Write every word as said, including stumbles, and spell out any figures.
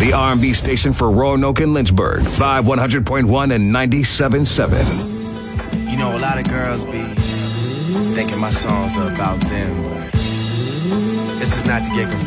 The R and B station for Roanoke and Lynchburg. Vibe one hundred point one and ninety-seven point seven. You know, a lot of girls be thinking my songs are about them, but this is not to get confused.